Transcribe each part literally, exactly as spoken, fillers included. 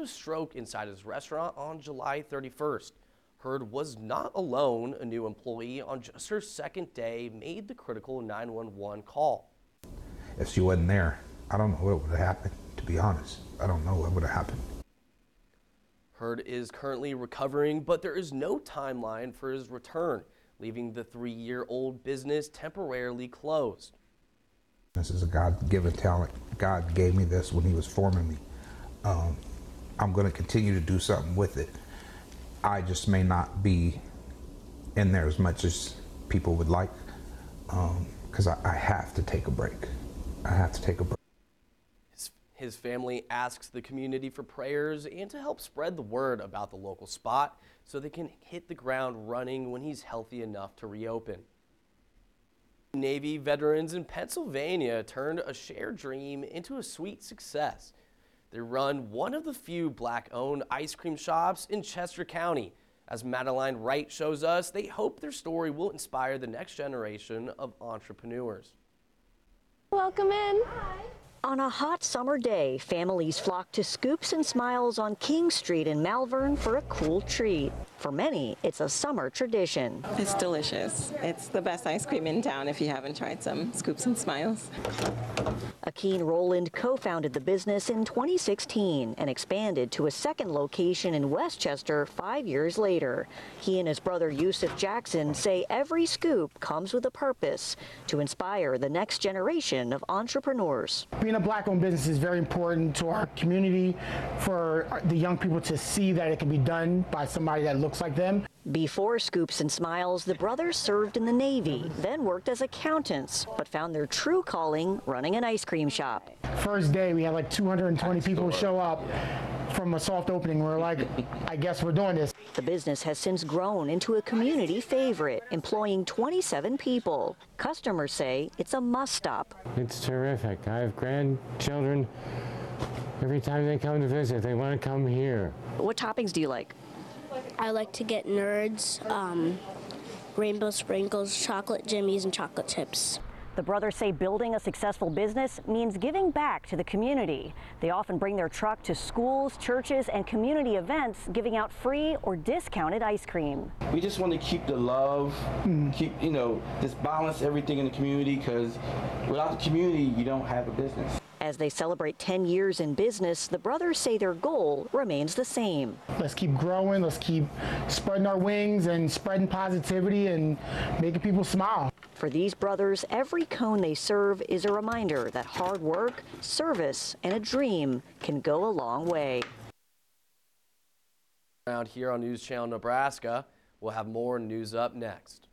a stroke inside his restaurant on July thirty-first. Heard was not alone. A new employee on just her second day made the critical nine one one call. If she wasn't there, I don't know what would have happened, to be honest. I don't know what would have happened. Heard is currently recovering, but there is no timeline for his return, leaving the three-year-old business temporarily closed. This is a God-given talent. God gave me this when he was forming me. Um, I'm going to continue to do something with it. I just may not be in there as much as people would like, because um, I, I have to take a break. I have to take a break. His, his family asks the community for prayers and to help spread the word about the local spot so they can hit the ground running when he's healthy enough to reopen. Navy veterans in Pennsylvania turned a shared dream into a sweet success. They run one of the few black-owned ice cream shops in Chester County. As Madeline Wright shows us, they hope their story will inspire the next generation of entrepreneurs. Welcome in. Hi. On a hot summer day, families flock to Scoops and Smiles on King Street in Malvern for a cool treat. For many, it's a summer tradition. It's delicious. It's the best ice cream in town if you haven't tried some Scoops and Smiles. Akeen Rowland co-founded the business in twenty sixteen and expanded to a second location in Westchester five years later. He and his brother Yusuf Jackson say every scoop comes with a purpose to inspire the next generation of entrepreneurs. Being a black-owned business is very important to our community, for the young people to see that it can be done by somebody that looks like them. Before Scoops and Smiles, the brothers served in the Navy, then worked as accountants, but found their true calling running an ice cream shop. First day, we had like two hundred twenty people show up from a soft opening. We're like, I guess we're doing this. The business has since grown into a community favorite, employing twenty-seven people. Customers say it's a must-stop. It's terrific. I have grandchildren. Every time they come to visit, they want to come here. What toppings do you like? I like to get Nerds, um, rainbow sprinkles, chocolate jimmies, and chocolate chips. The brothers say building a successful business means giving back to the community. They often bring their truck to schools, churches, and community events, giving out free or discounted ice cream. We just want to keep the love, mm. keep, you know, just balance everything in the community, because without the community, you don't have a business. As they celebrate ten years in business, the brothers say their goal remains the same. Let's keep growing, let's keep spreading our wings and spreading positivity and making people smile. For these brothers, every cone they serve is a reminder that hard work, service, and a dream can go a long way. Around here on News Channel Nebraska, we'll have more news up next.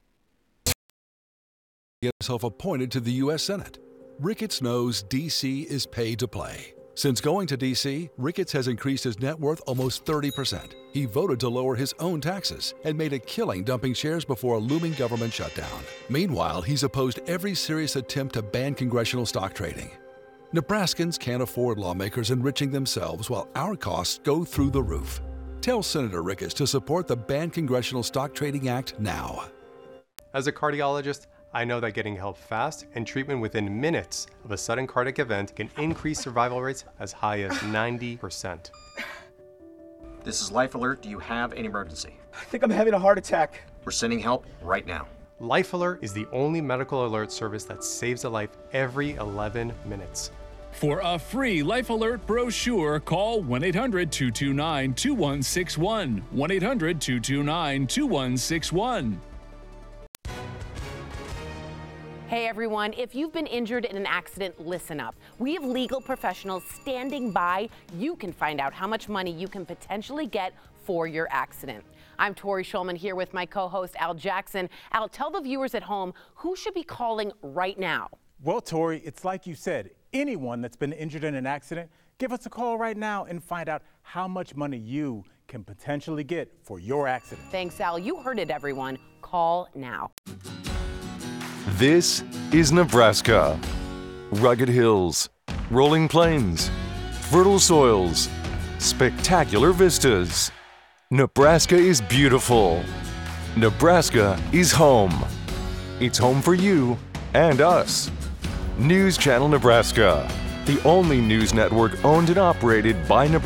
Get himself appointed to the U S Senate. Ricketts knows D C is paid to play. Since going to D C, Ricketts has increased his net worth almost thirty percent. He voted to lower his own taxes and made a killing dumping shares before a looming government shutdown. Meanwhile, he's opposed every serious attempt to ban congressional stock trading. Nebraskans can't afford lawmakers enriching themselves while our costs go through the roof. Tell Senator Ricketts to support the Ban Congressional Stock Trading Act now. As a cardiologist, I know that getting help fast and treatment within minutes of a sudden cardiac event can increase survival rates as high as ninety percent. This is Life Alert. Do you have an emergency? I think I'm having a heart attack. We're sending help right now. Life Alert is the only medical alert service that saves a life every eleven minutes. For a free Life Alert brochure, call one eight hundred, two two nine, two one six one. one eight hundred, two two nine, two one six one. Hey everyone, if you've been injured in an accident, listen up. We have legal professionals standing by. You can find out how much money you can potentially get for your accident. I'm Tori Schulman here with my co-host Al Jackson. Al, tell the viewers at home who should be calling right now. Well, Tori, it's like you said, anyone that's been injured in an accident, give us a call right now and find out how much money you can potentially get for your accident. Thanks, Al. You heard it, everyone. Call now. This is Nebraska. Rugged hills, rolling plains, fertile soils, spectacular vistas. Nebraska is beautiful. Nebraska is home. It's home for you and us. News Channel Nebraska, the only news network owned and operated by Nebraska.